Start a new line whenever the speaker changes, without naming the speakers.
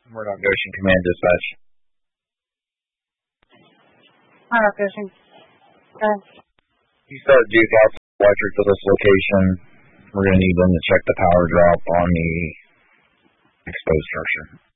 Murdoch Goshen Command Dispatch.
Murdoch Goshen.
You start Duke out electric to this location. We're going to need them to check the power drop on the exposed structure.